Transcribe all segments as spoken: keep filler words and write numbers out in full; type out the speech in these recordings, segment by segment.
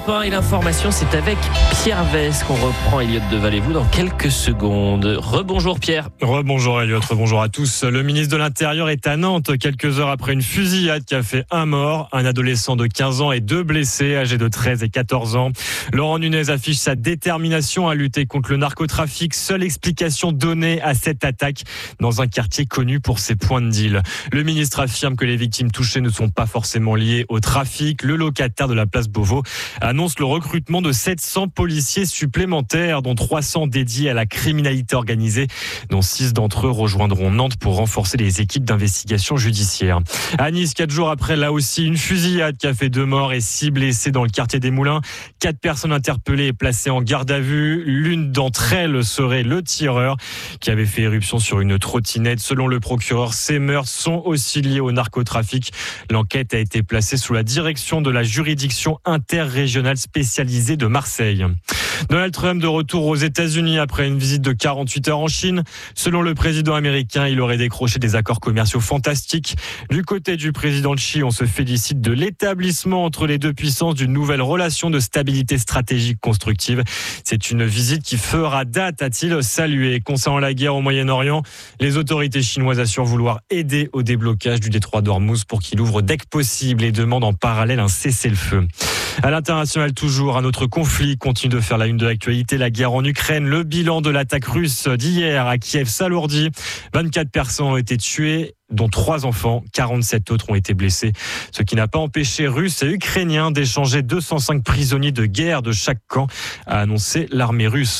Europe un et l'information, c'est avec Pierre Vest qu'on reprend Elliott Deval et vous dans quelques secondes. Rebonjour Pierre. Rebonjour Elliott, rebonjour à tous. Le ministre de l'Intérieur est à Nantes quelques heures après une fusillade qui a fait un mort, un adolescent de quinze ans et deux blessés âgés de treize et quatorze ans. Laurent Nunez affiche sa détermination à lutter contre le narcotrafic. Seule explication donnée à cette attaque dans un quartier connu pour ses points de deal. Le ministre affirme que les victimes touchées ne sont pas forcément liées au trafic. Le locataire de la place Beauvau annonce le recrutement de sept cents policiers supplémentaires, dont trois cents dédiés à la criminalité organisée, dont six d'entre eux rejoindront Nantes pour renforcer les équipes d'investigation judiciaire. À Nice, quatre jours après, là aussi, une fusillade qui a fait deux morts et six blessés dans le quartier des Moulins. Quatre personnes interpellées et placées en garde à vue. L'une d'entre elles serait le tireur qui avait fait éruption sur une trottinette. Selon le procureur, ces meurtres sont aussi liés au narcotrafic. L'enquête a été placée sous la direction de la juridiction interrégionale spécialisée de Marseille. Donald Trump de retour aux États-Unis après une visite de quarante-huit heures en Chine. Selon le président américain, il aurait décroché des accords commerciaux fantastiques. Du côté du président de Xi, on se félicite de l'établissement entre les deux puissances d'une nouvelle relation de stabilité stratégique constructive. C'est une visite qui fera date, a-t-il salué. Concernant la guerre au Moyen-Orient, les autorités chinoises assurent vouloir aider au déblocage du détroit d'Ormuz pour qu'il ouvre dès que possible et demandent en parallèle un cessez-le-feu. À l'international toujours, un autre conflit continue de faire la une de l'actualité, la guerre en Ukraine. Le bilan de l'attaque russe d'hier à Kiev s'alourdit. vingt-quatre personnes ont été tuées, dont trois enfants, quarante-sept autres ont été blessés. Ce qui n'a pas empêché Russes et Ukrainiens d'échanger deux cent cinq prisonniers de guerre de chaque camp, a annoncé l'armée russe.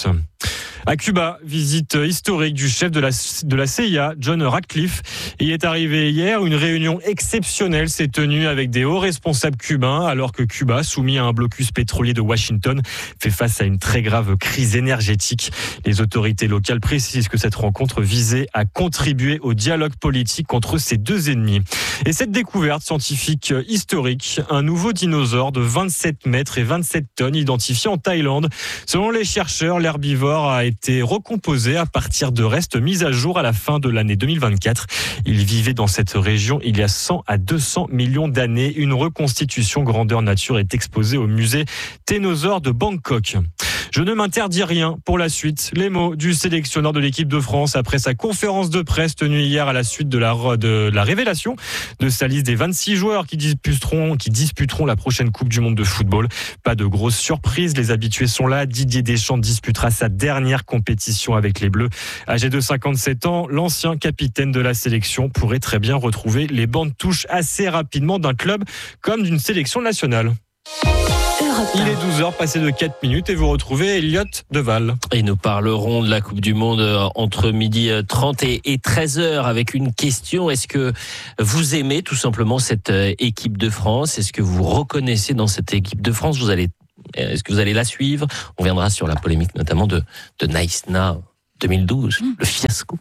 À Cuba, visite historique du chef de la, de la C I A, John Ratcliffe. Il est arrivé hier, une réunion exceptionnelle s'est tenue avec des hauts responsables cubains, alors que Cuba, soumis à un blocus pétrolier de Washington, fait face à une très grave crise énergétique. Les autorités locales précisent que cette rencontre visait à contribuer au dialogue politique entre ces deux ennemis. Et cette découverte scientifique historique, un nouveau dinosaure de vingt-sept mètres et vingt-sept tonnes identifié en Thaïlande. Selon les chercheurs, l'herbivore a été été recomposé à partir de restes mis à jour à la fin de l'année deux mille vingt-quatre. Il vivait dans cette région il y a cent à deux cents millions d'années. Une reconstitution grandeur nature est exposée au musée Ténosaure de Bangkok. Je ne m'interdis rien pour la suite. Les mots du sélectionneur de l'équipe de France après sa conférence de presse tenue hier à la suite de la, de la révélation de sa liste des vingt-six joueurs qui disputeront, qui disputeront la prochaine Coupe du Monde de football. Pas de grosse surprise, les habitués sont là. Didier Deschamps disputera sa dernière compétition avec les Bleus. Âgé de cinquante-sept ans, l'ancien capitaine de la sélection pourrait très bien retrouver les bancs de touche assez rapidement d'un club comme d'une sélection nationale. Il est douze heures, passé de quatre minutes et vous retrouvez Elliott Deval. Et nous parlerons de la Coupe du Monde entre midi trente et treize heures avec une question. Est-ce que vous aimez tout simplement cette équipe de France ? Est-ce que vous reconnaissez dans cette équipe de France ? Vous allez, est-ce que vous allez la suivre ? On viendra sur la polémique notamment de, de Nice Now deux mille douze, mmh. le fiasco.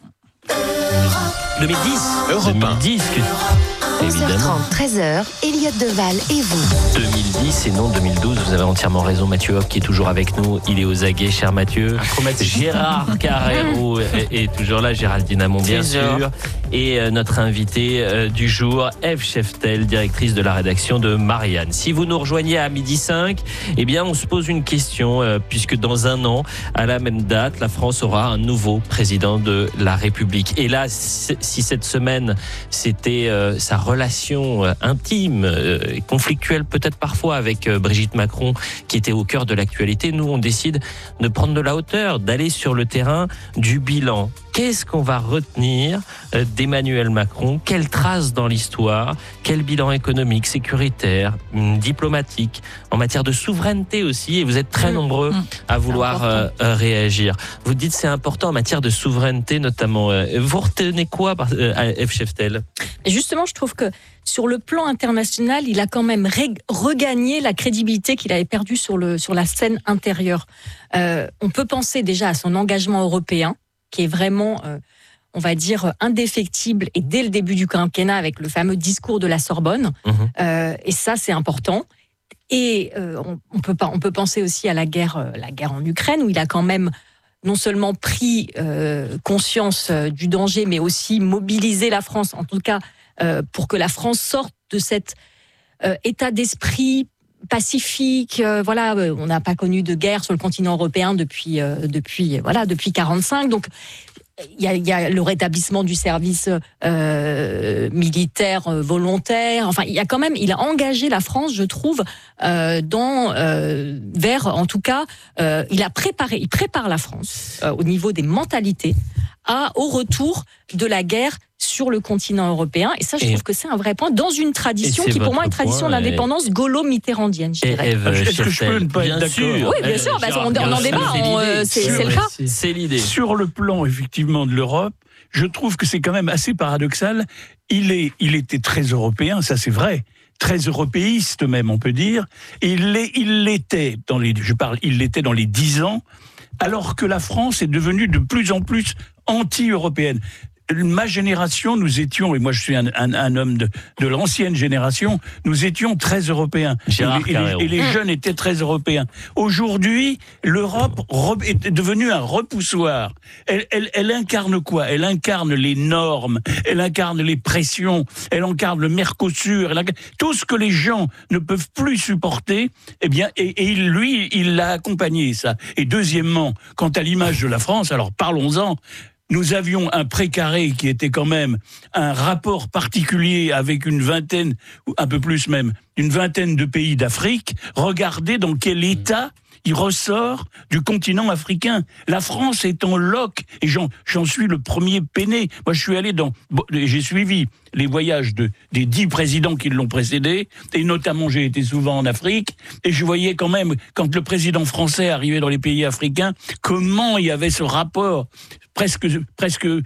deux mille dix Europe deux mille dix que... onze heures trente, treize heures, Elliott Deval et vous. deux mille dix et non deux mille douze, vous avez entièrement raison. Mathieu Hopp qui est toujours avec nous, il est aux aguets, cher Mathieu. Gérard Carrero est, est toujours là, Géraldine Amont bien sûr. Et euh, notre invité euh, du jour, Ève Cheftel, directrice de la rédaction de Marianne. Si vous nous rejoignez à midi cinq, eh bien on se pose une question, euh, puisque dans un an, à la même date, la France aura un nouveau président de la République. Et là, si cette semaine, c'était euh, sa relation intime, euh, conflictuelle peut-être parfois avec euh, Brigitte Macron qui était au cœur de l'actualité, nous on décide de prendre de la hauteur, d'aller sur le terrain du bilan. Qu'est-ce qu'on va retenir euh, d'Emmanuel Macron ? Quelle trace dans l'histoire ? Quel bilan économique, sécuritaire, diplomatique, en matière de souveraineté aussi ? Et vous êtes très nombreux à vouloir euh, euh, réagir. Vous dites c'est important en matière de souveraineté notamment. Euh, vous retenez quoi, euh, à Ève Cheftel ? Justement, je trouve que sur le plan international, il a quand même ré- regagné la crédibilité qu'il avait perdue sur, le, sur la scène intérieure. Euh, on peut penser déjà à son engagement européen, qui est vraiment, euh, on va dire, indéfectible, et dès le début du quinquennat, avec le fameux discours de la Sorbonne. Mmh. Euh, et ça, c'est important. Et euh, on, on, peut pas, on peut penser aussi à la guerre, euh, la guerre en Ukraine, où il a quand même non seulement pris euh, conscience euh, du danger, mais aussi mobilisé la France, en tout cas, euh, pour que la France sorte de cet euh, état d'esprit pacifique. Euh, voilà, on n'a pas connu de guerre sur le continent européen depuis euh, depuis voilà depuis quarante-cinq. Donc il y a, il y a le rétablissement du service euh, militaire euh, volontaire. Enfin, il y a quand même, il a engagé la France, je trouve, euh, dans euh, vers, en tout cas, euh, il a préparé, il prépare la France euh, au niveau des mentalités à au retour de la guerre sur le continent européen. Et ça, je et trouve que c'est un vrai point dans une tradition qui, pour moi, est une tradition point, d'indépendance gaulo-mitterrandienne, je dirais. Est-ce que je peux ne pas être d'accord ? Oui, bien sûr, bah, on, on en débat, c'est, c'est, c'est le cas. C'est l'idée. Sur le plan, effectivement, de l'Europe, je trouve que c'est quand même assez paradoxal. Il est, il était très européen, ça c'est vrai. Très européiste même, on peut dire. Et il l'est, il l'était dans les, je parle, il l'était dans les dix ans, alors que la France est devenue de plus en plus anti-européenne. Ma génération, nous étions, et moi je suis un, un, un homme de, de l'ancienne génération, nous étions très européens. Gérard et, les, et, les, et les jeunes étaient très européens. Aujourd'hui, l'Europe est devenue un repoussoir. Elle, elle, elle incarne quoi ? Elle incarne les normes, elle incarne les pressions, elle incarne le Mercosur, elle incarne tout ce que les gens ne peuvent plus supporter. Eh bien, et, et lui, il l'a accompagné, ça. Et deuxièmement, quant à l'image de la France, alors parlons-en. Nous avions un précaré qui était quand même un rapport particulier avec une vingtaine, ou un peu plus même, une vingtaine de pays d'Afrique. Regardez dans quel état il ressort du continent africain. La France est en loc, et j'en, j'en suis le premier peiné. Moi, je suis allé dans, j'ai suivi les voyages de, des dix présidents qui l'ont précédé, et notamment j'ai été souvent en Afrique, et je voyais quand même, quand le président français arrivait dans les pays africains, comment il y avait ce rapport presque presque euh,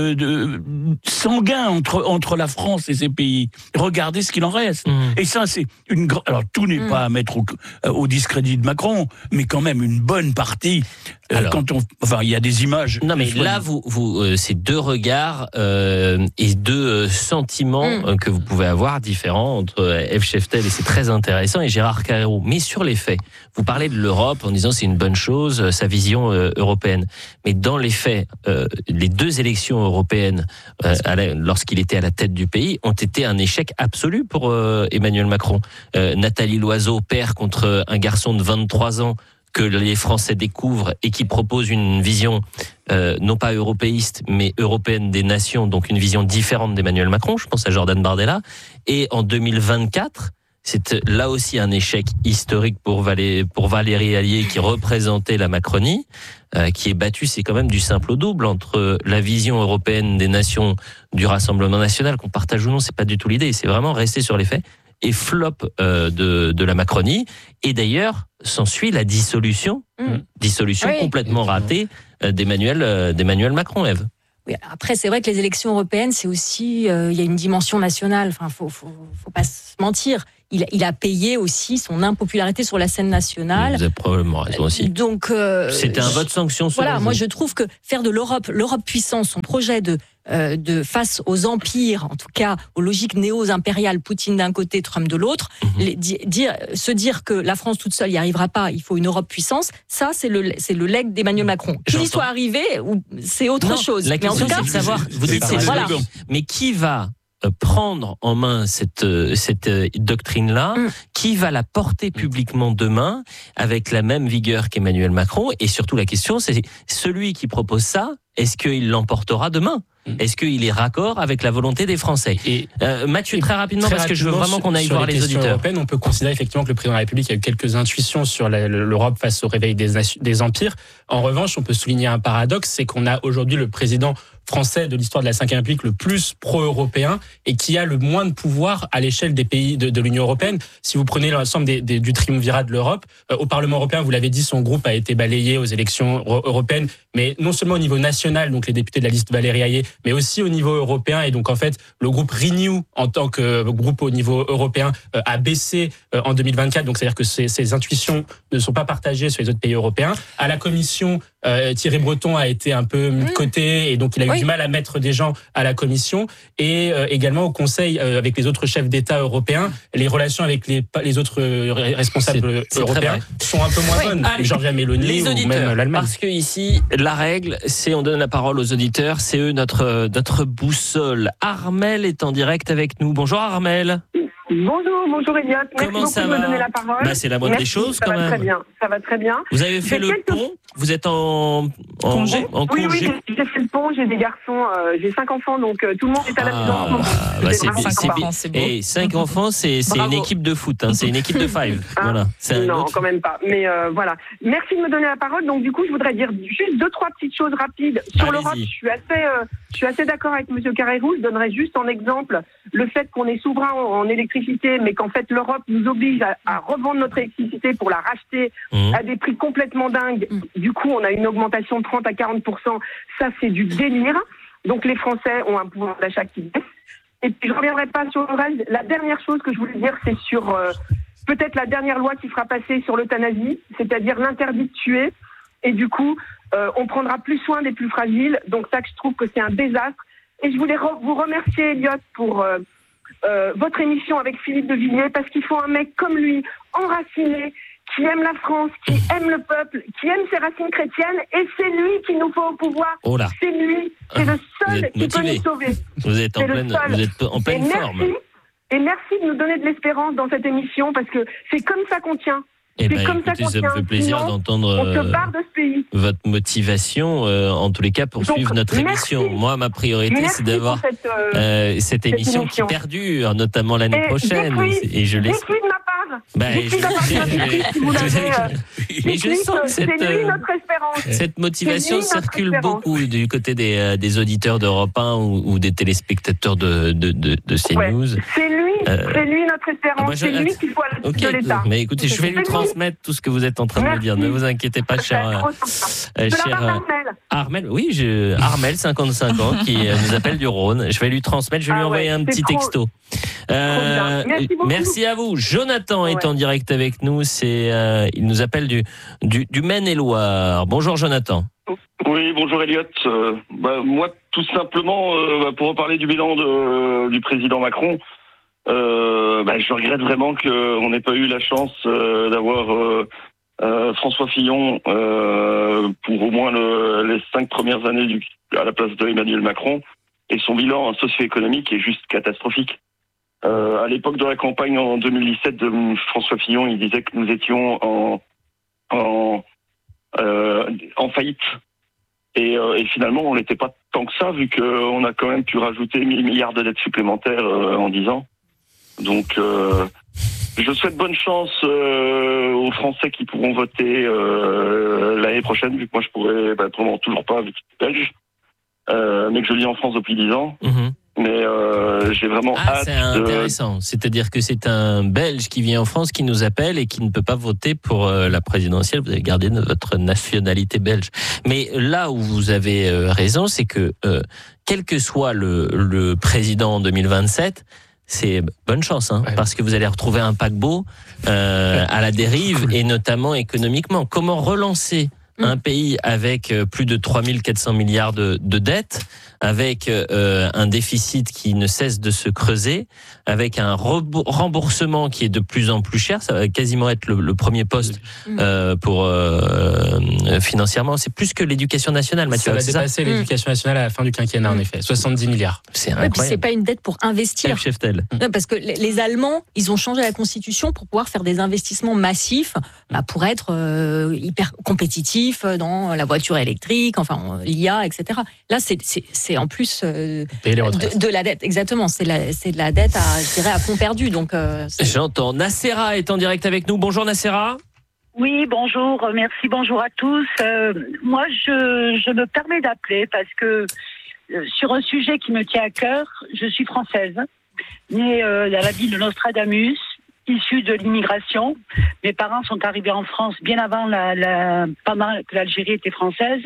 de, sanguin entre entre la France et ces pays. Regardez ce qu'il en reste. Mmh. Et ça, c'est une grande. Alors tout n'est mmh. pas à mettre au, au discrédit de Macron, mais quand même une bonne partie. Euh, Alors, quand on, enfin, il y a des images. Non, mais là, vous, vous, euh, c'est deux regards euh, et deux euh, sentiments mmh. euh, que vous pouvez avoir différents entre euh, Eve Scheftel, et c'est très intéressant, et Gérard Carreyrou. Mais sur les faits, vous parlez de l'Europe en disant c'est une bonne chose, euh, sa vision euh, européenne. Mais dans les faits, euh, les deux élections européennes, euh, à la, lorsqu'il était à la tête du pays, ont été un échec absolu pour euh, Emmanuel Macron. Euh, Nathalie Loiseau perd contre un garçon de vingt-trois ans que les Français découvrent et qui propose une vision euh, non pas européiste, mais européenne des nations, donc une vision différente d'Emmanuel Macron. Je pense à Jordan Bardella. Et en deux mille vingt-quatre, c'est là aussi un échec historique pour, Valé, pour Valérie Allier, qui représentait la Macronie, euh, qui est battue, c'est quand même du simple au double, entre la vision européenne des nations du Rassemblement national, qu'on partage ou non, c'est pas du tout l'idée, c'est vraiment rester sur les faits, et flop euh, de, de la Macronie. Et d'ailleurs, s'ensuit la dissolution, mmh. dissolution oui. complètement ratée euh, d'Emmanuel, euh, d'Emmanuel Macron, Ève. Oui, après, c'est vrai que les élections européennes, c'est aussi, euh, il y a une dimension nationale. Enfin, faut, faut, faut pas se mentir. Il, il a payé aussi son impopularité sur la scène nationale. Vous avez probablement raison aussi. Donc, euh, c'était un vote sanction. Voilà, vous. Moi je trouve que faire de l'Europe, l'Europe puissance, son projet de euh, de face aux empires, en tout cas aux logiques néo-impériales, Poutine d'un côté, Trump de l'autre, mm-hmm. les, dire, se dire que la France toute seule n'y arrivera pas, il faut une Europe puissance, ça c'est le c'est le legs d'Emmanuel Macron. Qu'il y soit arrivé, c'est autre non, chose. La question, mais en tout cas, c'est de savoir. Vous dites c'est voilà. Mais qui va prendre en main cette cette doctrine-là, mm. qui va la porter publiquement demain avec la même vigueur qu'Emmanuel Macron, et surtout la question c'est celui qui propose ça, est-ce qu'il l'emportera demain ? Est-ce qu'il est raccord avec la volonté des Français ? Et euh, Mathieu, très rapidement, très parce que je veux vraiment qu'on aille voir les, les auditeurs. Européennes, on peut considérer effectivement que le président de la République a eu quelques intuitions sur la, l'Europe face au réveil des, des empires. En revanche, on peut souligner un paradoxe, c'est qu'on a aujourd'hui le président français de l'histoire de la cinquième République le plus pro-européen et qui a le moins de pouvoir à l'échelle des pays de, de l'Union européenne. Si vous prenez l'ensemble des, des, du triumvirat de l'Europe, euh, au Parlement européen, vous l'avez dit, son groupe a été balayé aux élections européennes, mais non seulement au niveau national, donc les députés de la liste Valérie Allier, mais aussi au niveau européen. Et donc en fait, le groupe Renew, en tant que groupe au niveau européen, euh, a baissé euh, en deux mille vingt-quatre. Donc c'est-à-dire que ces, ces intuitions ne sont pas partagées sur les autres pays européens. À la Commission, euh, Thierry Breton a été un peu mis de côté et donc il a eu oui. du mal à mettre des gens à la Commission. Et euh, également au Conseil, euh, avec les autres chefs d'État européens, les relations avec les, les autres responsables c'est, européens c'est sont un peu moins oui. bonnes. Allez, Giorgia Meloni les auditeurs, ou même l'Allemagne. Parce que ici, la règle, c'est on donne la parole aux auditeurs, c'est eux notre notre boussole. Armel est en direct avec nous. Bonjour Armel. Bonjour, bonjour Elliot. Merci Comment beaucoup ça de va me donner la parole. Bah, c'est la moindre des Merci, choses ça quand va même. Très bien, ça va très bien. Vous avez fait J'ai le quelques... pont? Vous êtes en, en congé en Oui, congé oui, j'ai, j'ai fait le pont, j'ai des garçons, euh, j'ai cinq enfants, donc euh, tout le monde est à la maison. Ah, bah c'est bien, c'est bien. c'est beau. Et cinq enfants, c'est, c'est une équipe de foot, hein, c'est une équipe de five. Ah, voilà. C'est un non, autre... quand même pas. Mais euh, voilà. Merci de me donner la parole. Donc du coup, je voudrais dire juste deux, trois petites choses rapides sur Allez-y. l'Europe. Je suis assez, euh, je suis assez d'accord avec Monsieur Carrérou. Je donnerais juste en exemple le fait qu'on est souverain en, en électricité, mais qu'en fait l'Europe nous oblige à, à revendre notre électricité pour la racheter Mmh. à des prix complètement dingues. Du coup, on a une augmentation de trente à quarante pour cent. Ça, c'est du délire. Donc les Français ont un pouvoir d'achat qui baisse. Et puis je reviendrai pas sur le reste. La dernière chose que je voulais dire, c'est sur euh, peut-être la dernière loi qui sera passée sur l'euthanasie, c'est-à-dire l'interdit de tuer. Et du coup, euh, on prendra plus soin des plus fragiles. Donc ça, je trouve que c'est un désastre. Et je voulais re- vous remercier, Elliot, pour euh, euh, votre émission avec Philippe de Villiers, parce qu'il faut un mec comme lui, enraciné, qui aime la France, qui aime le peuple, qui aime ses racines chrétiennes, et c'est lui qui nous faut au pouvoir. Oh là. C'est lui, c'est le Vous seul êtes qui peut motivé. nous sauver. Vous êtes en C'est le pleine, seul. vous êtes en pleine et forme. merci, et merci de nous donner de l'espérance dans cette émission, parce que c'est comme ça qu'on tient. Eh c'est ben, comme écoutez, ça qu'on ça me tient. fait plaisir Sinon, d'entendre on se euh, barre de ce pays. votre motivation, euh, en tous les cas, pour Donc, suivre notre merci. émission. Moi, ma priorité, Merci c'est d'avoir pour cette, euh, euh, cette émission émission. qui perdure, notamment l'année Et prochaine. dites-lui- Et je l'ai. dites-lui de ma part. Bah, Dites-lui je- d'avoir bien je- compris si vous l'avez, euh, Mais je dites-lui sens que que cette, c'est lui euh, notre espérance. Cette motivation C'est lui notre circule espérance. beaucoup du côté des, euh, des auditeurs d'Europe un ou, ou des téléspectateurs de, de, de, de CNews. Ouais. C'est lui, Euh, c'est lui notre espérance. ah bah, je- c'est lui qu'il faut à la tête Ok, de l'État. mais écoutez, je vais lui C'est lui. transmettre tout ce que vous êtes en train de me Merci. dire. Ne vous inquiétez pas, cher, C'est euh, trop sympa. euh, De la cher part euh, d'Armel. Armel. Oui, je, Armel, cinquante-cinq ans, qui euh, nous appelle du Rhône. Je vais lui transmettre, je vais lui Ah envoyer ouais, un c'est petit trop- texto. Euh, bien. Merci beaucoup. merci à vous. Jonathan est Ouais. en direct avec nous. C'est, euh, il nous appelle du, du, du Maine-et-Loire. Bonjour, Jonathan. Oui, bonjour Elliot. Euh, bah, moi, tout simplement, euh, bah, pour reparler du bilan de, du président Macron, euh, bah, je regrette vraiment qu'on n'ait pas eu la chance euh, d'avoir euh, euh, François Fillon euh, pour au moins le, les cinq premières années du, à la place de Emmanuel Macron. Et son bilan socio-économique est juste catastrophique. Euh, à l'époque de la campagne en deux mille dix-sept de François Fillon, il disait que nous étions en, en, euh, en faillite. Et, euh, et finalement, on n'était pas tant que ça, vu qu'on a quand même pu rajouter mille milliards de dettes supplémentaires euh, en dix ans. Donc, euh, je souhaite bonne chance euh, aux Français qui pourront voter euh, l'année prochaine, vu que moi je pourrais bah, vraiment toujours pas, vu que je suis belge, euh, mais que je vis en France depuis dix ans. Mhm. Mais euh, j'ai vraiment Ah, hâte c'est de... intéressant. C'est-à-dire que c'est un Belge qui vit en France qui nous appelle et qui ne peut pas voter pour euh, la présidentielle. Vous avez gardé votre nationalité belge. Mais là où vous avez euh, raison, c'est que euh, quel que soit le, le président en deux mille vingt-sept, c'est bonne chance, hein, Ouais. parce que vous allez retrouver un paquebot euh, à la dérive et notamment économiquement. Comment relancer un pays avec euh, plus de trois mille quatre cents milliards de, de dettes, avec euh, un déficit qui ne cesse de se creuser, avec un rebo- remboursement qui est de plus en plus cher, ça va quasiment être le, le premier poste euh, pour euh, financièrement. C'est plus que l'éducation nationale, Mathieu. Ça va c'est dépasser l'éducation nationale à la fin du quinquennat, en effet. soixante-dix milliards. C'est Ouais, puis c'est incroyable. pas une dette pour investir. Chef Cheftel. Non, parce que les les Allemands, ils ont changé la constitution pour pouvoir faire des investissements massifs, bah, pour être euh, hyper compétitifs dans la voiture électrique, enfin l'I A, et cetera. Là, c'est c'est c'est en plus euh, Payer les retraites. de, de la dette. Exactement, c'est la c'est de la dette à, je dirais, à fond perdu. Donc euh, c'est- J'entends. Nassera est en direct avec nous. Bonjour Nassera. Oui, bonjour, euh, merci, bonjour à tous. Euh, moi, je, je me permets d'appeler parce que euh, sur un sujet qui me tient à cœur, je suis française, née euh, dans la ville de Nostradamus, issue de l'immigration. Mes parents sont arrivés en France bien avant la, la, pendant que l'Algérie était française.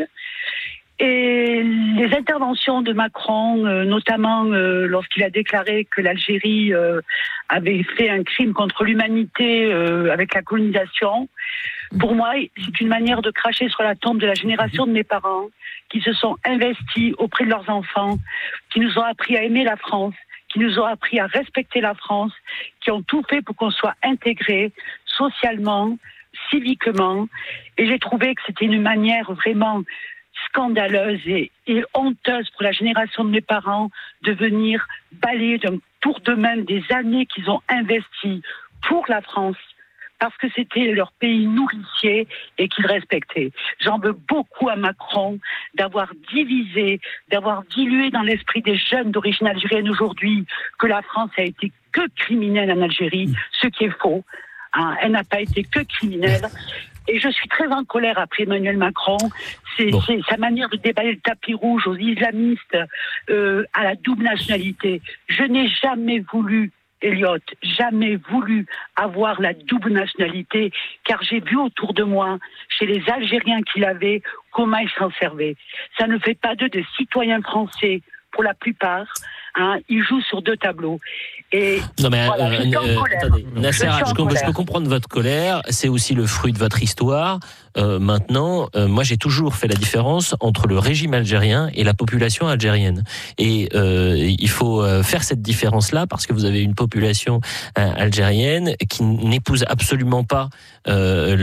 Et les interventions de Macron, euh, notamment euh, lorsqu'il a déclaré que l'Algérie euh, avait fait un crime contre l'humanité euh, avec la colonisation, pour moi, c'est une manière de cracher sur la tombe de la génération de mes parents qui se sont investis auprès de leurs enfants, qui nous ont appris à aimer la France, qui nous ont appris à respecter la France, qui ont tout fait pour qu'on soit intégrés socialement, civiquement. Et j'ai trouvé que c'était une manière vraiment scandaleuse et, et honteuse pour la génération de mes parents de venir balayer d'un tour de main des années qu'ils ont investies pour la France, parce que c'était leur pays nourricier et qu'ils respectaient. J'en veux beaucoup à Macron d'avoir divisé, d'avoir dilué dans l'esprit des jeunes d'origine algérienne aujourd'hui que la France a été que criminelle en Algérie, ce qui est faux. Hein, elle n'a pas été que criminelle. Et je suis très en colère après Emmanuel Macron. C'est, bon. c'est sa manière de déballer le tapis rouge aux islamistes, euh, à la double nationalité. Je n'ai jamais voulu, Elliot, jamais voulu avoir la double nationalité, car j'ai vu autour de moi, chez les Algériens qui l'avaient, comment ils s'en servaient. Ça ne fait pas d'eux des citoyens français, pour la plupart. Hein, ils jouent sur deux tableaux. Et non mais voilà, euh, euh, attendez, Nasser, je, je, je peux comprendre votre colère. C'est aussi le fruit de votre histoire. Euh, maintenant, euh, moi j'ai toujours fait la différence entre le régime algérien et la population algérienne. Et euh, il faut faire cette différence-là parce que vous avez une population euh, algérienne qui n'épouse absolument pas euh,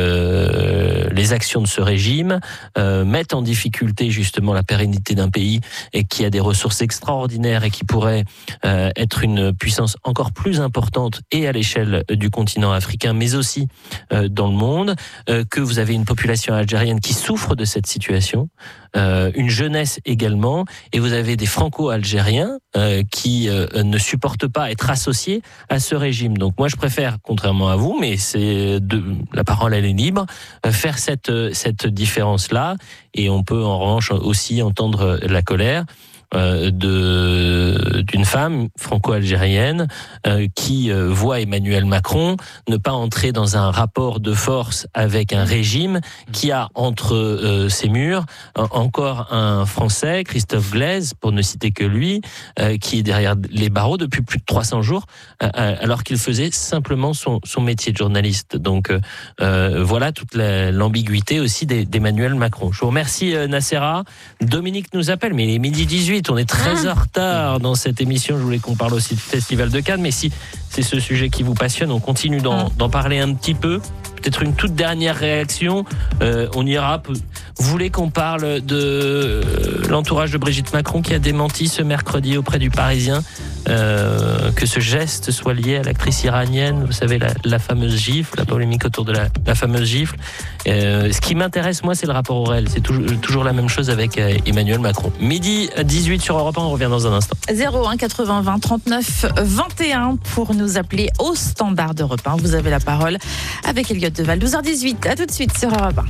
le, les actions de ce régime, euh, mettent en difficulté justement la pérennité d'un pays et qui a des ressources extraordinaires et qui pourrait euh, être une puissance encore plus importante et à l'échelle du continent africain, mais aussi euh, dans le monde, euh, que vous avez une population algérienne qui souffre de cette situation, euh, une jeunesse également, et vous avez des franco-algériens euh, qui euh, ne supportent pas être associés à ce régime. Donc moi je préfère, contrairement à vous, mais c'est de, la parole elle est libre, euh, faire cette, cette différence-là, et on peut en revanche aussi entendre la colère Euh, de d'une femme franco-algérienne euh, qui euh, voit Emmanuel Macron ne pas entrer dans un rapport de force avec un régime qui a entre euh, ses murs euh, encore un Français, Christophe Glaise, pour ne citer que lui, euh, qui est derrière les barreaux depuis plus de trois cents jours, euh, alors qu'il faisait simplement son, son métier de journaliste. Donc euh, voilà toute la, l'ambiguïté aussi d'Emmanuel Macron. Je vous remercie euh, Nassera. Dominique nous appelle, mais il est midi dix-huit. On est très en retard dans cette émission. Je voulais qu'on parle aussi du Festival de Cannes, mais si c'est ce sujet qui vous passionne, on continue d'en, d'en parler un petit peu. Peut-être une toute dernière réaction. Euh, on ira. Vous voulez qu'on parle de l'entourage de Brigitte Macron qui a démenti ce mercredi auprès du Parisien euh, que ce geste soit lié à l'actrice iranienne, vous savez, la, la fameuse gifle, la polémique autour de la, la fameuse gifle. Euh, ce qui m'intéresse, moi, c'est le rapport au réel. C'est toujours, toujours la même chose avec euh, Emmanuel Macron. Midi dix-huit sur Europe un, on revient dans un instant. zéro un quatre-vingts vingt trente-neuf vingt et un pour nous appeler au standard d'Europe un. Vous avez la parole avec Elliot Deval. douze heures dix-huit, à tout de suite sur Europe un.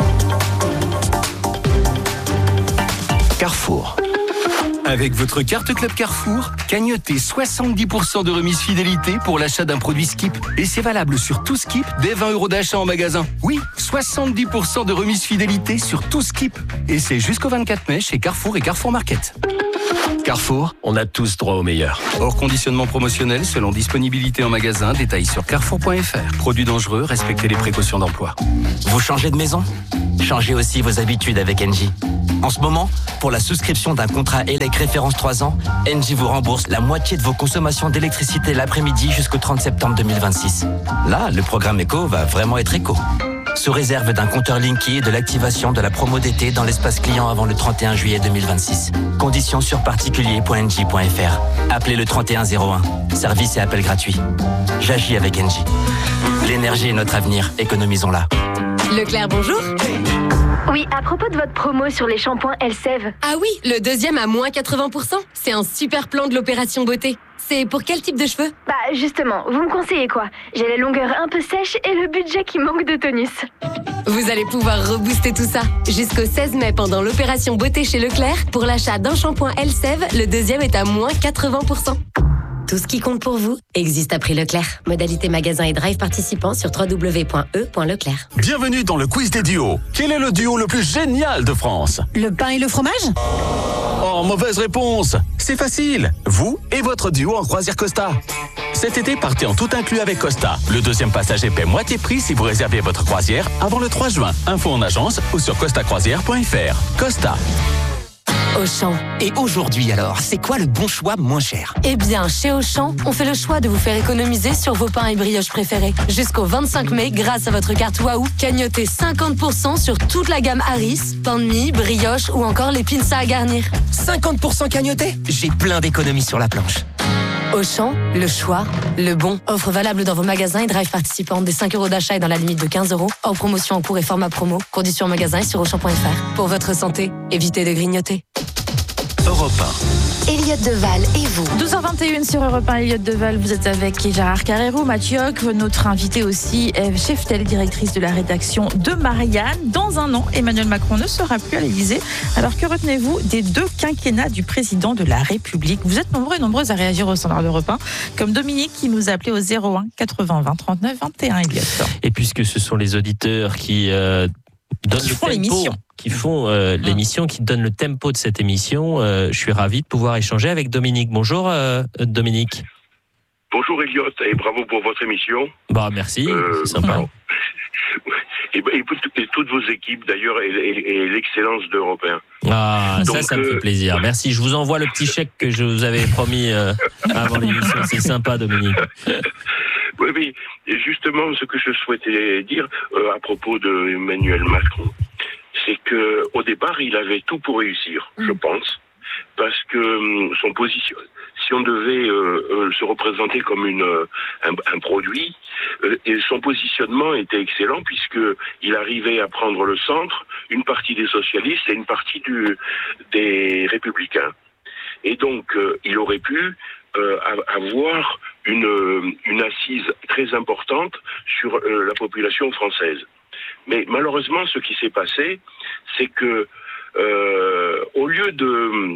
Carrefour. Avec votre carte Club Carrefour, cagnotez soixante-dix pour cent de remise fidélité pour l'achat d'un produit Skip. Et c'est valable sur tout Skip dès vingt euros d'achat en magasin. Oui, soixante-dix pour cent de remise fidélité sur tout Skip. Et c'est jusqu'au vingt-quatre mai chez Carrefour et Carrefour Market. Carrefour, on a tous droit au meilleur. Hors conditionnement promotionnel selon disponibilité en magasin, détails sur carrefour point f r. Produits dangereux, respectez les précautions d'emploi. Vous changez de maison ? Changez aussi vos habitudes avec Engie. En ce moment, pour la souscription d'un contrat E L E C référence trois ans, Engie vous rembourse la moitié de vos consommations d'électricité l'après-midi jusqu'au trente septembre deux mille vingt-six. Là, le programme éco va vraiment être éco. Sous réserve d'un compteur Linky et de l'activation de la promo d'été dans l'espace client avant le trente et un juillet deux mille vingt-six. Conditions sur particulier point engie point f r. Appelez le trente et un zéro un. Service et appel gratuit. J'agis avec Engie. L'énergie est notre avenir. Économisons-la. Leclerc, bonjour. Oui, à propos de votre promo sur les shampoings Elseve. Ah oui, le deuxième à moins quatre-vingts pour cent. C'est un super plan de l'opération beauté. C'est pour quel type de cheveux ? Bah justement, vous me conseillez quoi ? J'ai les longueurs un peu sèches et le budget qui manque de tonus. Vous allez pouvoir rebooster tout ça. Jusqu'au seize mai, pendant l'opération beauté chez Leclerc, pour l'achat d'un shampoing Elseve, le deuxième est à moins quatre-vingts pour cent. Tout ce qui compte pour vous existe à prix Leclerc. Modalité magasin et drive participants sur w w w point e point leclerc. Bienvenue dans le quiz des duos. Quel est le duo le plus génial de France ? Le pain et le fromage ? Oh, mauvaise réponse. C'est facile. Vous et votre duo en croisière Costa. Cet été, partez en tout inclus avec Costa. Le deuxième passager paie moitié prix si vous réservez votre croisière avant le trois juin. Info en agence ou sur costa croisière point f r. Costa. Auchan. Et aujourd'hui alors, c'est quoi le bon choix moins cher ? Eh bien, chez Auchan, on fait le choix de vous faire économiser sur vos pains et brioches préférés. Jusqu'au vingt-cinq mai, grâce à votre carte Waouh, cagnotez cinquante pour cent sur toute la gamme Harris, pain de mie, brioche ou encore les pinces à garnir. cinquante pour cent cagnoté ? J'ai plein d'économies sur la planche. Auchan, le choix, le bon. Offre valable dans vos magasins et drive participants des cinq euros d'achat et dans la limite de quinze euros. Hors promotion en cours et format promo. Conditions en magasin et sur auchan point f r. Pour votre santé, évitez de grignoter. Europe un. Elliot Deval et vous. douze heures vingt et une sur Europe un, Elliot Deval, vous êtes avec Gérard Carrérou, Mathieu Hoc, notre invité aussi, Ève Cheftel, directrice de la rédaction de Marianne. Dans un an, Emmanuel Macron ne sera plus à l'Élysée. Alors que retenez-vous des deux quinquennats du président de la République? Vous êtes nombreux et nombreuses à réagir au standard d'Europe un, comme Dominique qui nous a appelé au zéro un quatre-vingts vingt trente-neuf vingt et un, Elliot. Et puisque ce sont les auditeurs qui... Euh Donne qui le font tempo, l'émission. Qui font euh, mmh. l'émission, qui donnent le tempo de cette émission. Euh, je suis ravi de pouvoir échanger avec Dominique. Bonjour euh, Dominique. Bonjour Elliot et bravo pour votre émission. Bah merci, euh, c'est sympa. Et, et, et toutes vos équipes d'ailleurs et, et, et l'excellence d'Europe un. Ah, Donc, ça, ça me euh... fait plaisir. Merci. Je vous envoie le petit chèque que je vous avais promis euh, avant l'émission. C'est sympa, Dominique. Oui, oui. Et justement, ce que je souhaitais dire euh, à propos de Emmanuel Macron, c'est que au départ, il avait tout pour réussir, mmh. je pense, parce que euh, son position, si on devait euh, euh, se représenter comme une euh, un, un produit, euh, et son positionnement était excellent puisque il arrivait à prendre le centre, une partie des socialistes et une partie du des républicains, et donc euh, il aurait pu euh, avoir une une assise très importante sur euh, la population française. Mais malheureusement, ce qui s'est passé, c'est que euh, au lieu de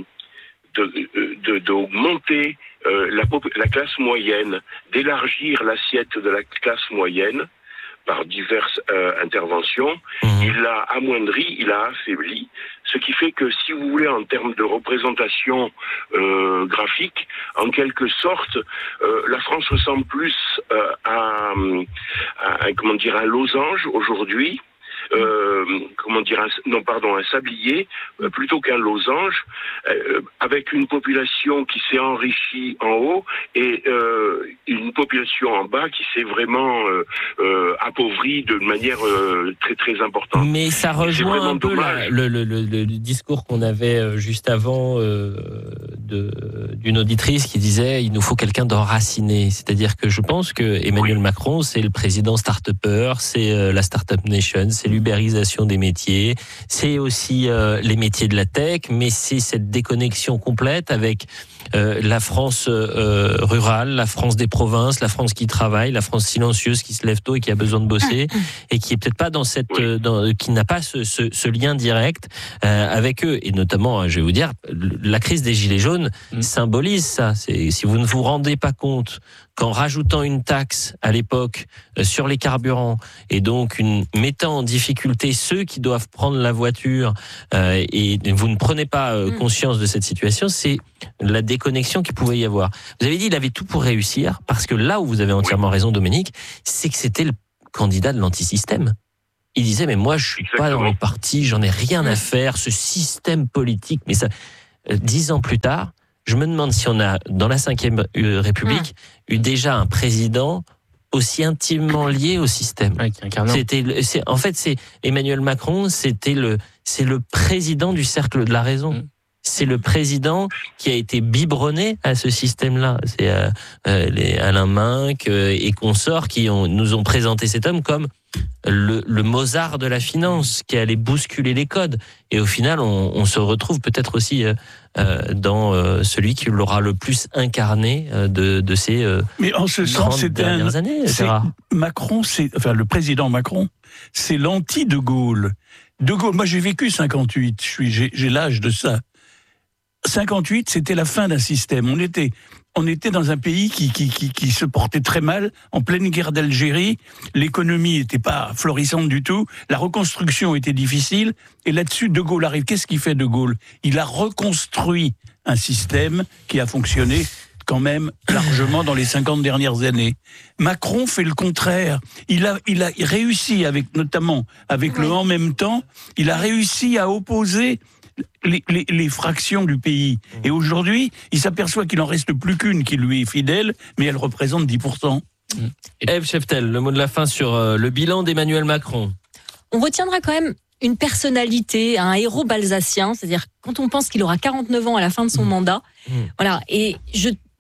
de, de d'augmenter euh, la, la classe moyenne, d'élargir l'assiette de la classe moyenne par diverses euh, interventions, mmh. il l'a amoindri, il l'a affaibli, ce qui fait que, si vous voulez, en termes de représentation euh, graphique, en quelque sorte, euh, la France ressemble plus euh, à, à, à, comment dire, un losange aujourd'hui, Euh, comment dire, un, non pardon, un sablier euh, plutôt qu'un losange, euh, avec une population qui s'est enrichie en haut et euh, une population en bas qui s'est vraiment euh, euh, appauvrie de manière euh, très très importante. Mais ça rejoint un peu la, le, le, le, le discours qu'on avait juste avant euh, de, d'une auditrice qui disait il nous faut quelqu'un d'enraciné. C'est-à-dire que je pense que Emmanuel oui. Macron, c'est le président start-upper, c'est euh, la Startup Nation, c'est l'ubérisation des métiers, c'est aussi euh, les métiers de la tech, mais c'est cette déconnexion complète avec euh, la France euh, rurale, la France des provinces, la France qui travaille, la France silencieuse qui se lève tôt et qui a besoin de bosser et qui est peut-être pas dans cette, euh, dans, qui n'a pas ce, ce, ce lien direct euh, avec eux. Et notamment, je vais vous dire, la crise des gilets jaunes mmh. symbolise ça. C'est, si vous ne vous rendez pas compte qu'en rajoutant une taxe à l'époque euh, sur les carburants et donc une, mettant en difficulté ceux qui doivent prendre la voiture euh, et vous ne prenez pas euh, conscience de cette situation, c'est la déconnexion qu'il pouvait y avoir. Vous avez dit il avait tout pour réussir, parce que là où vous avez entièrement raison, Dominique, c'est que c'était le candidat de l'antisystème. Il disait mais moi je suis Exactement. pas dans le parti, j'en ai rien à faire, ce système politique. Mais ça, euh, dix ans plus tard, je me demande si on a, dans la cinquième République, mmh. eu déjà un président aussi intimement lié au système. Ouais, c'était, c'est, en fait, c'est Emmanuel Macron, c'était le, c'est le président du cercle de la raison. Mmh. C'est le président qui a été biberonné à ce système-là. C'est euh, euh, les Alain Minck euh, et consorts qui ont, nous ont présenté cet homme comme le, le Mozart de la finance, qui allait bousculer les codes. Et au final, on, on se retrouve peut-être aussi euh, euh, dans euh, celui qui l'aura le plus incarné euh, de, de ces euh, Mais en ce sens, c'est dernières un, années. C'est Macron, c'est, enfin le président Macron, c'est l'anti-De Gaulle. De Gaulle, moi j'ai vécu cinquante-huit, je suis, j'ai, j'ai l'âge de ça. cinquante-huit, c'était la fin d'un système. On était, on était dans un pays qui, qui, qui, qui se portait très mal, en pleine guerre d'Algérie. L'économie n'était pas florissante du tout. La reconstruction était difficile. Et là-dessus, De Gaulle arrive. Qu'est-ce qu'il fait, De Gaulle? Il a reconstruit un système qui a fonctionné quand même largement dans les cinquante dernières années. Macron fait le contraire. Il a, il a réussi, avec, notamment avec oui. le « en même temps », il a réussi à opposer Les, les, les fractions du pays. Et aujourd'hui, il s'aperçoit qu'il en reste plus qu'une qui lui est fidèle, mais elle représente dix pour cent. Ève Cheftel, le mot de la fin sur euh, le bilan d'Emmanuel Macron. On retiendra quand même une personnalité, un héros balsacien, c'est-à-dire quand on pense qu'il aura quarante-neuf ans à la fin de son mmh. mandat. Mmh. Voilà. Et je,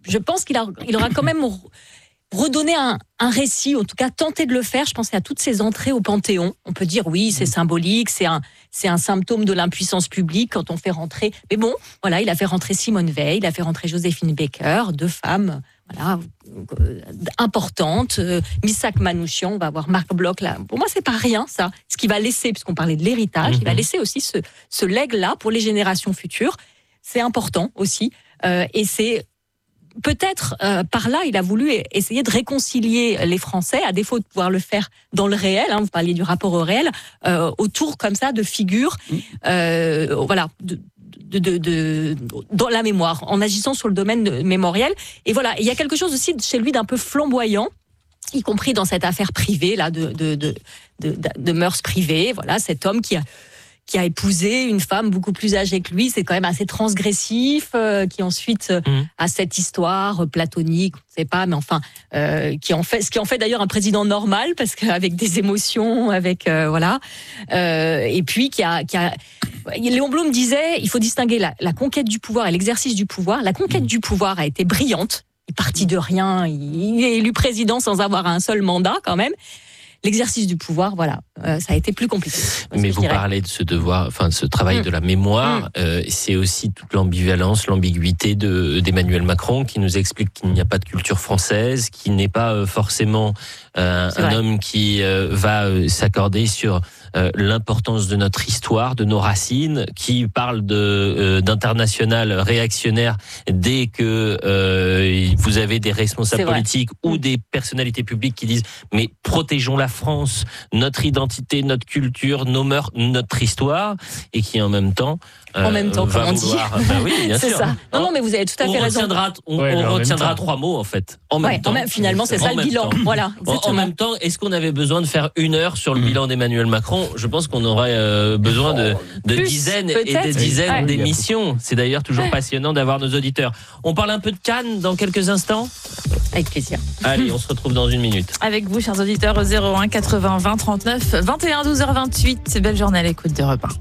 je pense qu'il a, il aura quand même redonné un, un récit, en tout cas tenté de le faire. Je pensais à toutes ces entrées au Panthéon. On peut dire oui, c'est symbolique, c'est un, c'est un symptôme de l'impuissance publique quand on fait rentrer. Mais bon, voilà, il a fait rentrer Simone Veil, il a fait rentrer Joséphine Baker, deux femmes, voilà, euh, importantes. Euh, Missak Manouchian, on va voir Marc Bloch là. Pour moi, c'est pas rien ça. Ce qu'il va laisser, puisqu'on parlait de l'héritage, mm-hmm. il va laisser aussi ce, ce legs-là pour les générations futures. C'est important aussi, euh, et c'est peut-être euh, par là, il a voulu essayer de réconcilier les Français, à défaut de pouvoir le faire dans le réel. Hein, vous parliez du rapport au réel, euh, autour comme ça de figures, euh, voilà, de, de, de, de, dans la mémoire, en agissant sur le domaine mémoriel. Et voilà, et il y a quelque chose aussi chez lui d'un peu flamboyant, y compris dans cette affaire privée là de de de, de, de, de mœurs privées. Voilà, cet homme qui a qui a épousé une femme beaucoup plus âgée que lui, c'est quand même assez transgressif, euh, qui ensuite euh, mmh. a cette histoire euh, platonique, on ne sait pas, mais enfin, euh, qui en fait, ce qui en fait d'ailleurs un président normal, parce qu'avec des émotions, avec euh, voilà, euh, et puis qui a, qui a, Léon Blum disait, il faut distinguer la, la conquête du pouvoir et l'exercice du pouvoir. La conquête mmh. du pouvoir a été brillante, il est parti de rien, il est élu président sans avoir un seul mandat quand même. L'exercice du pouvoir, voilà, euh, ça a été plus compliqué. Mais vous parlez de ce devoir, enfin de ce travail mmh. de la mémoire, mmh. euh, c'est aussi toute l'ambivalence, l'ambiguïté de, d'Emmanuel Macron qui nous explique qu'il n'y a pas de culture française, qu'il n'est pas euh, forcément euh, un vrai. homme qui euh, va euh, s'accorder sur euh, l'importance de notre histoire, de nos racines, qui parle de euh, d'international réactionnaire dès que euh, vous avez des responsables politiques ou mmh. des personnalités publiques qui disent mais protégeons la France, notre identité, notre culture, nos mœurs, notre histoire, et qui en même temps euh, en même temps, va comme on vouloir, dit. Bah oui, bien c'est sûr. ça. Non, non, mais vous avez tout à on fait raison. Retiendra, on, ouais, on retiendra trois mots en fait. En même ouais, temps. En même, finalement, c'est ça le bilan. Temps. Voilà. En, en même temps, est-ce qu'on avait besoin de faire une heure sur le mmh. bilan d'Emmanuel Macron ? Je pense qu'on aurait euh, besoin de, de Plus, dizaines peut-être. et des dizaines ouais. d'émissions. C'est d'ailleurs toujours ouais. passionnant d'avoir nos auditeurs. On parle un peu de Cannes dans quelques instants ? Avec plaisir. Allez, on se retrouve dans une minute. Avec vous, chers auditeurs, au zéro un quatre-vingts vingt trente-neuf vingt et un douze heures vingt-huit. Belle journée à l'écoute d'Europe un.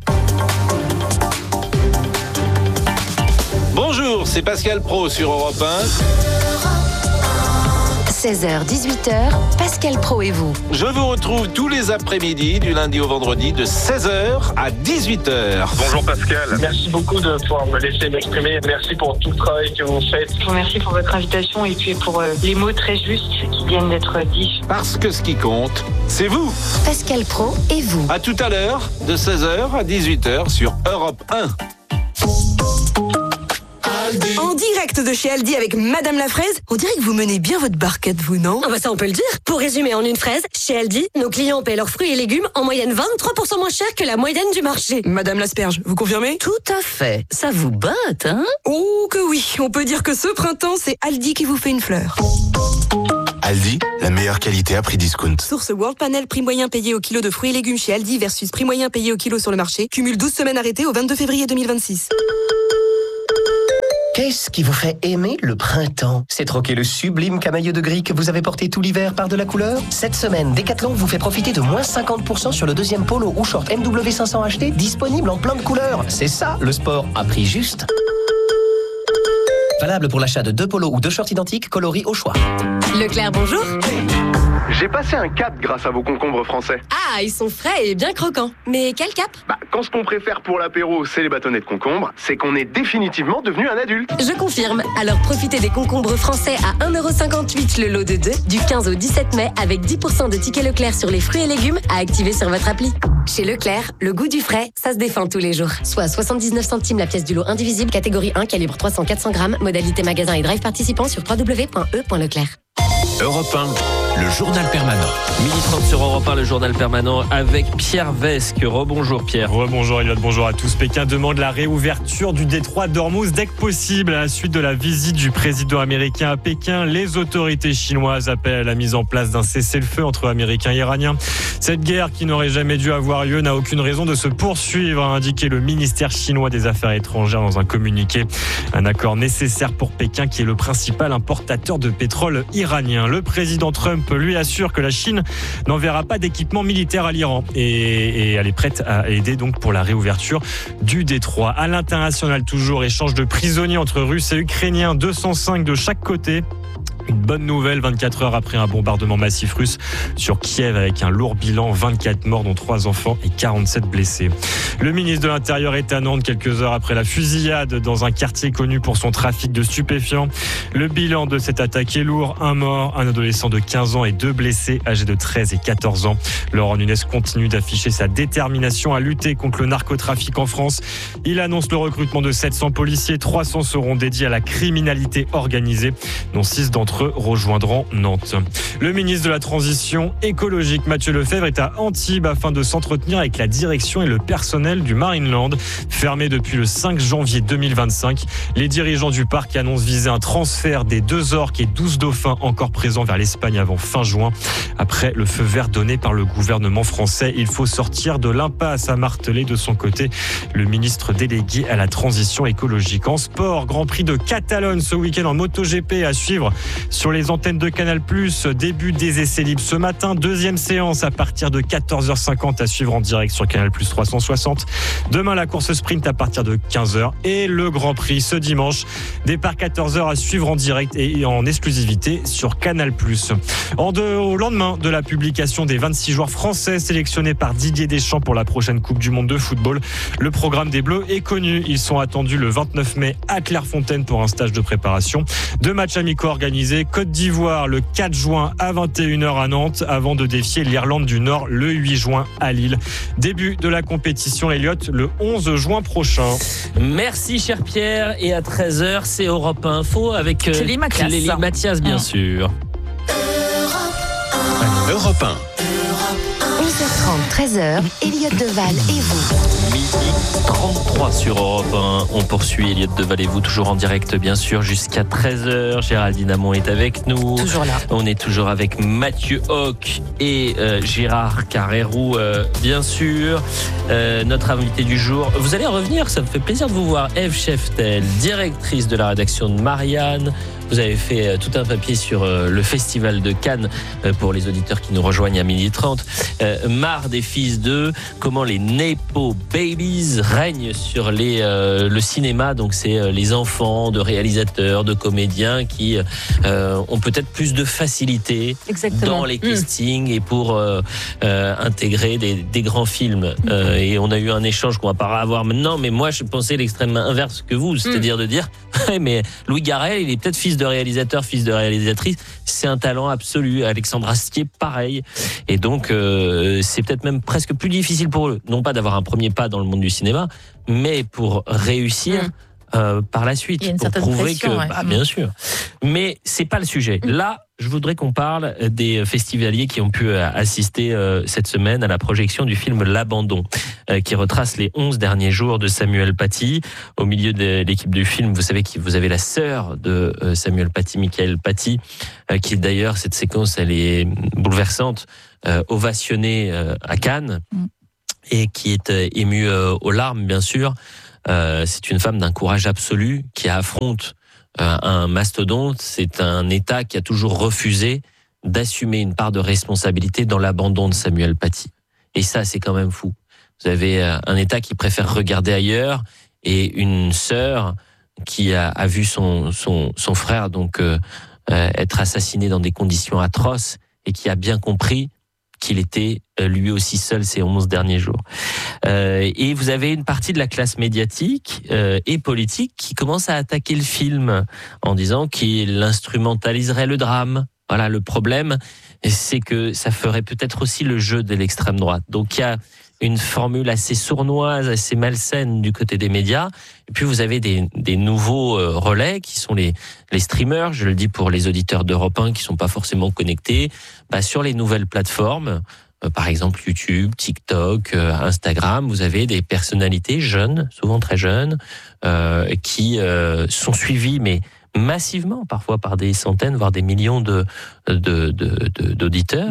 Bonjour, c'est Pascal Pro sur Europe un. seize heures dix-huit heures, Pascal Pro et vous. Je vous retrouve tous les après-midi, du lundi au vendredi, de seize heures à dix-huit heures. Bonjour Pascal, merci beaucoup de pouvoir me laisser m'exprimer. Merci pour tout le travail que vous faites. Je vous remercie pour votre invitation et puis pour euh, les mots très justes qui viennent d'être dits. Parce que ce qui compte, c'est vous. Pascal Pro et vous. À tout à l'heure, de seize heures à dix-huit heures sur Europe un. En direct de chez Aldi avec Madame la Fraise, on dirait que vous menez bien votre barquette, vous, non ? Ah bah ça, on peut le dire. Pour résumer en une phrase, chez Aldi, nos clients paient leurs fruits et légumes en moyenne vingt-trois pour cent moins cher que la moyenne du marché. Madame l'Asperge, vous confirmez ? Tout à fait. Ça vous botte, hein ? Oh que oui, on peut dire que ce printemps, c'est Aldi qui vous fait une fleur. Aldi, la meilleure qualité à prix discount. Source World Panel, prix moyen payé au kilo de fruits et légumes chez Aldi versus prix moyen payé au kilo sur le marché. Cumule douze semaines arrêtées au vingt-deux février deux mille vingt-six. Qu'est-ce qui vous fait aimer le printemps ? C'est troquer le sublime camailleux de gris que vous avez porté tout l'hiver par de la couleur ? Cette semaine, Decathlon vous fait profiter de moins cinquante pour cent sur le deuxième polo ou short M W cinq cents H D disponible en plein de couleurs. C'est ça, le sport à prix juste. Valable pour l'achat de deux polos ou deux shorts identiques coloris au choix. Leclerc, bonjour. J'ai passé un cap grâce à vos concombres français. Ah, ils sont frais et bien croquants. Mais quel cap ? Bah, quand ce qu'on préfère pour l'apéro, c'est les bâtonnets de concombre, c'est qu'on est définitivement devenu un adulte. Je confirme. Alors profitez des concombres français à un euro cinquante-huit le lot de deux du quinze au dix-sept mai avec dix pour cent de tickets Leclerc sur les fruits et légumes à activer sur votre appli. Chez Leclerc, le goût du frais, ça se défend tous les jours. Soit soixante-dix-neuf centimes la pièce du lot indivisible, catégorie un, calibre trois cents à quatre cents grammes, modalité magasin et drive participant sur w w w point e point leclerc. Europe un, le journal permanent. midi trente sur Europe un, le journal permanent avec Pierre Vesque. Rebonjour Pierre. Rebonjour Elliot, bonjour à tous. Pékin demande la réouverture du détroit d'Ormuz dès que possible à la suite de la visite du président américain à Pékin. Les autorités chinoises appellent à la mise en place d'un cessez-le-feu entre Américains et Iraniens. Cette guerre qui n'aurait jamais dû avoir lieu n'a aucune raison de se poursuivre, a indiqué le ministère chinois des Affaires étrangères dans un communiqué. Un accord nécessaire pour Pékin qui est le principal importateur de pétrole iranien. Américains. Le président Trump lui assure que la Chine n'enverra pas d'équipement militaire à l'Iran et, et elle est prête à aider donc pour la réouverture du détroit. À l'international toujours, échange de prisonniers entre Russes et Ukrainiens, deux cent cinq de chaque côté. Une bonne nouvelle, vingt-quatre heures après un bombardement massif russe sur Kiev avec un lourd bilan, vingt-quatre morts dont trois enfants et quarante-sept blessés. Le ministre de l'Intérieur est à Nantes quelques heures après la fusillade dans un quartier connu pour son trafic de stupéfiants. Le bilan de cette attaque est lourd, un mort, un adolescent de quinze ans et deux blessés âgés de treize et quatorze ans. Laurent Nunez continue d'afficher sa détermination à lutter contre le narcotrafic en France. Il annonce le recrutement de sept cents policiers, trois cents seront dédiés à la criminalité organisée, dont six d'entre eux rejoindront Nantes. Le ministre de la Transition écologique, Mathieu Lefèvre, est à Antibes afin de s'entretenir avec la direction et le personnel du Marineland. Fermé depuis le cinq janvier deux mille vingt-cinq, les dirigeants du parc annoncent viser un transfert des deux orques et douze dauphins encore présents vers l'Espagne avant fin juin. Après le feu vert donné par le gouvernement français, il faut sortir de l'impasse, a martelé de son côté le ministre délégué à la transition écologique. En sport, Grand Prix de Catalogne ce week-end en MotoGP à suivre sur les antennes de Canal plus, début des essais libres ce matin, deuxième séance à partir de quatorze heures cinquante à suivre en direct sur Canal plus trois cent soixante. Demain, la course sprint à partir de quinze heures et le Grand Prix ce dimanche, départ quatorze heures à suivre en direct et en exclusivité sur Canal plus. En deux, au lendemain de la publication des vingt-six joueurs français sélectionnés par Didier Deschamps pour la prochaine Coupe du Monde de football, le programme des Bleus est connu. Ils sont attendus le vingt-neuf mai à Clairefontaine pour un stage de préparation. Deux matchs amicaux organisés. Côte d'Ivoire le quatre juin à vingt et une heures à Nantes avant de défier l'Irlande du Nord le huit juin à Lille. Début de la compétition, Elliott, le onze juin prochain. Merci cher Pierre, et à treize heures c'est Europe Info avec euh, Clélie Mathias. Clélie Mathias bien mmh. sûr. Europe un. onze heures trente, treize heures, Elliott Deval et vous. Midi trente-trois sur Europe un. On poursuit Elliott Deval et vous, toujours en direct bien sûr jusqu'à treize heures. Géraldine Amont est avec nous. Toujours là. On est toujours avec Mathieu Hoc et euh, Gérard Carrérou euh, bien sûr. Euh, notre invité du jour. Vous allez revenir, ça me fait plaisir de vous voir. Ève Cheftel, directrice de la rédaction de Marianne. Vous avez fait tout un papier sur le Festival de Cannes pour les auditeurs qui nous rejoignent à midi trente. Euh, marre des fils d'eux, comment les Nepo Babies règnent sur les, euh, le cinéma. Donc c'est les enfants de réalisateurs, de comédiens qui euh, ont peut-être plus de facilité Exactement. dans les castings mmh. et pour euh, euh, intégrer des, des grands films. Mmh. Euh, et on a eu un échange qu'on va pas avoir maintenant, mais moi je pensais l'extrême inverse que vous, c'est-à-dire mmh. de dire mais Louis Garrel, il est peut-être fils de réalisateur, fils de réalisatrice, c'est un talent absolu. Alexandre Astier, pareil. Et donc, euh, c'est peut-être même presque plus difficile pour eux, non pas d'avoir un premier pas dans le monde du cinéma, mais pour réussir mmh. euh, par la suite, pour prouver pression, que, ouais. bah, mmh. bien sûr. Mais c'est pas le sujet. Mmh. Là, je voudrais qu'on parle des festivaliers qui ont pu assister euh, cette semaine à la projection du film L'Abandon, euh, qui retrace les onze derniers jours de Samuel Paty. Au milieu de l'équipe du film, vous savez que vous avez la sœur de euh, Samuel Paty, Michael Paty, euh, qui d'ailleurs, cette séquence, elle est bouleversante, euh, ovationnée euh, à Cannes, mmh. et qui est euh, émue euh, aux larmes, bien sûr. Euh, c'est une femme d'un courage absolu qui affronte un mastodonte. C'est un État qui a toujours refusé d'assumer une part de responsabilité dans l'abandon de Samuel Paty. Et ça, c'est quand même fou. Vous avez un État qui préfère regarder ailleurs et une sœur qui a, a vu son, son, son frère donc euh, être assassiné dans des conditions atroces et qui a bien compris qu'il était lui aussi seul ces onze derniers jours. Euh, et vous avez une partie de la classe médiatique euh, et politique qui commence à attaquer le film en disant qu'il instrumentaliserait le drame. Voilà, le problème, c'est que ça ferait peut-être aussi le jeu de l'extrême droite. Donc il y a une formule assez sournoise, assez malsaine du côté des médias. Et puis vous avez des, des nouveaux euh, relais qui sont les, les streamers, je le dis pour les auditeurs d'Europe un qui sont pas forcément connectés, bah, sur les nouvelles plateformes, euh, par exemple YouTube, TikTok, euh, Instagram, vous avez des personnalités jeunes, souvent très jeunes, euh, qui euh, sont suivies, mais massivement, parfois par des centaines, voire des millions de, de, de, de, d'auditeurs,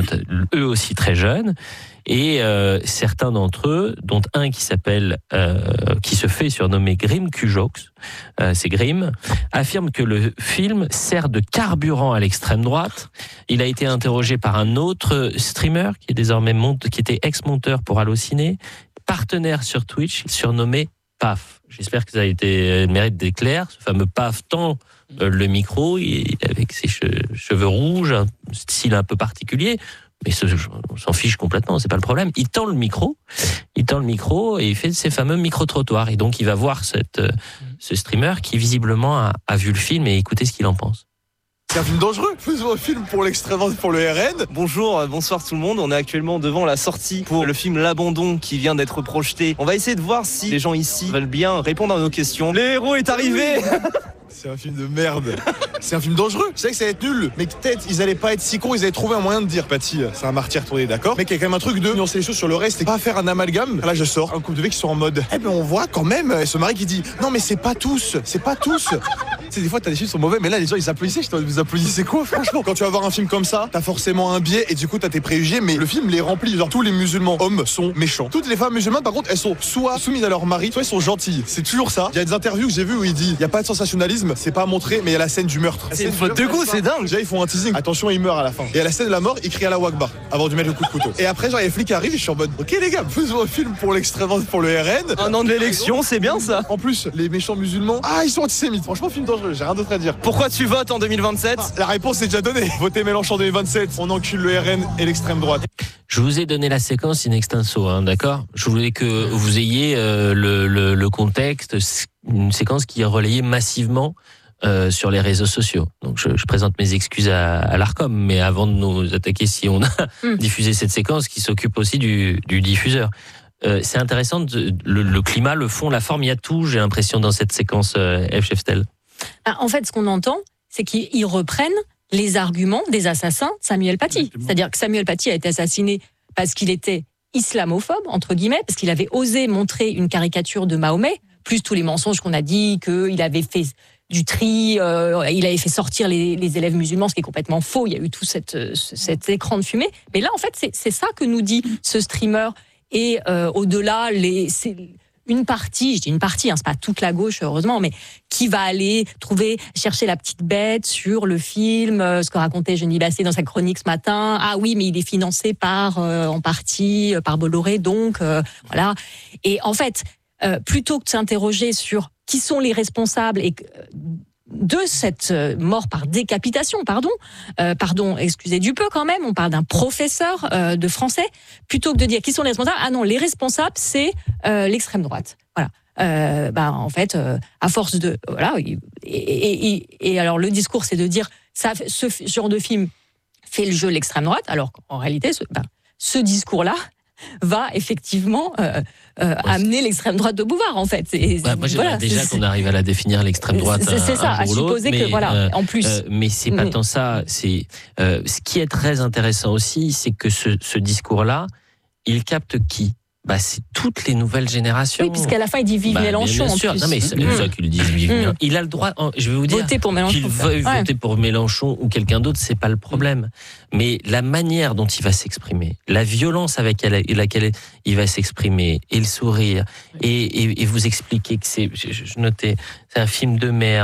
eux aussi très jeunes. Et euh, certains d'entre eux, dont un qui s'appelle, euh, qui se fait surnommer Grim Kujoks, euh, c'est Grim, affirme que le film sert de carburant à l'extrême droite. Il a été interrogé par un autre streamer qui est désormais monte, qui était ex-monteur pour Allociné, partenaire sur Twitch, surnommé Paf. J'espère que ça a été le mérite d'éclair. Ce fameux Paf tend euh, le micro, il, avec ses che- cheveux rouges, un style un peu particulier. Mais ce, on s'en fiche complètement, c'est pas le problème. Il tend le micro, il tend le micro et il fait ces fameux micro-trottoirs. Et donc il va voir cette, euh, ce streamer qui visiblement a, a vu le film et écouter ce qu'il en pense. C'est un film dangereux. Faisons un film pour l'extrême droite, pour le R N. Bonjour, bonsoir tout le monde. On est actuellement devant la sortie pour le film L'Abandon qui vient d'être projeté. On va essayer de voir si les gens ici veulent bien répondre à nos questions. Le héros est arrivé. C'est un film de merde. C'est un film dangereux. Je savais que ça allait être nul, mais peut-être ils allaient pas être si cons, ils allaient trouver un moyen de dire Patty, c'est un martyr tourné, d'accord, mais qu'il y a quand même un truc de nuancer les choses sur le reste et pas faire un amalgame. Là, je sors un couple de mecs qui sont en mode, eh ben on voit quand même ce mari qui dit non mais c'est pas tous, c'est pas tous. Tu sais, des fois t'as des films qui sont mauvais, mais là les gens ils applaudissaient. Je vous applaudissez quoi, franchement? Quand tu vas voir un film comme ça, t'as forcément un biais et du coup t'as tes préjugés, mais le film les remplit. Genre tous les musulmans hommes sont méchants. Toutes les femmes musulmanes par contre elles sont soit soumises à leur mari, soit elles sont gentilles. C'est toujours ça. Il y a des interviews que j'ai vues où il dit il y a pas de sensationnalisme, c'est pas montré, mais il y a la scène du meurtre. C'est une faute de goût, c'est dingue. Déjà ils font un teasing. Attention, il meurt à la fin. Et à la scène de la mort, il crie à la Wakbar avant de mettre le coup de couteau. Et après genre il y a les flics qui arrivent et je suis en mode ok les gars, faisons un film pour l'extrême droite, pour le R N. Un an de l'élection, c'est bien ça. En plus les méchants musulmans, ah ils sont antisémites. Franchement film dangereux, j'ai rien d'autre à dire. Pourquoi tu votes en deux mille vingt-sept? Ah, la réponse est déjà donnée. Votez Mélenchon en deux mille vingt-sept, on encule le R N et l'extrême droite. Je vous ai donné la séquence in extenso, hein, d'accord? Je voulais que vous ayez euh, le, le, le contexte, une séquence qui est relayée massivement euh, sur les réseaux sociaux. Donc je, je présente mes excuses à, à l'Arcom, mais avant de nous attaquer, si on a mm. diffusé cette séquence, qui s'occupe aussi du, du diffuseur. Euh, c'est intéressant, de, le, le climat, le fond, la forme, il y a tout, j'ai l'impression, dans cette séquence euh, F. Cheftel. En fait, ce qu'on entend, c'est qu'ils reprennent les arguments des assassins de Samuel Paty. Exactement. C'est-à-dire que Samuel Paty a été assassiné parce qu'il était islamophobe, entre guillemets, parce qu'il avait osé montrer une caricature de Mahomet, plus tous les mensonges qu'on a dit, qu'il avait fait du tri, euh, il avait fait sortir les, les élèves musulmans, ce qui est complètement faux. Il y a eu tout cette, cet écran de fumée. Mais là, en fait, c'est, c'est ça que nous dit ce streamer. Et euh, au-delà, les... C'est, une partie, je dis une partie, hein, c'est pas toute la gauche heureusement, mais qui va aller trouver, chercher la petite bête sur le film, euh, ce que racontait Jenny Basset dans sa chronique ce matin. Ah oui, mais il est financé par, euh, en partie, euh, par Bolloré, donc euh, voilà. Et en fait, euh, plutôt que de s'interroger sur qui sont les responsables et euh, de cette mort par décapitation, pardon, euh, pardon, excusez du peu quand même, on parle d'un professeur euh, de français, plutôt que de dire qui sont les responsables, ah non, les responsables, c'est euh, l'extrême droite. Voilà. Euh, bah, en fait, euh, à force de... Voilà, et, et, et, et alors le discours, c'est de dire, ça, ce genre de film fait le jeu de l'extrême droite, alors qu'en réalité, ce, ben, ce discours-là va effectivement euh, euh, amener l'extrême droite de Bouvard, en fait. Et, bah, moi, voilà, déjà c'est, qu'on arrive à la définir, l'extrême droite. C'est, c'est ça, à supposer que, voilà, euh, en plus. Euh, mais c'est pas tant ça. C'est euh, ce qui est très intéressant aussi, c'est que ce, ce discours-là, il capte qui? Bah, c'est toutes les nouvelles générations. Oui, puisqu'à la fin, il dit vive bah, Mélenchon. Bien sûr, en plus. Non, mais c'est mmh. ça qu'il dit vive mmh. Mélenchon. Il a le droit, je vais vous dire, voter pour Mélenchon, qu'il veuille ouais. voter pour Mélenchon ou quelqu'un d'autre, c'est pas le problème. Mais la manière dont il va s'exprimer, la violence avec laquelle il va s'exprimer, et le sourire, et, et, et vous expliquer que c'est, je, je notais, c'est un film de merde.